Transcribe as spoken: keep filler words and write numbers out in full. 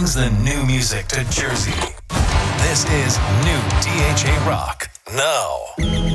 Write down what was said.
brings the new music to Jersey. This is New D H A Rock. Now.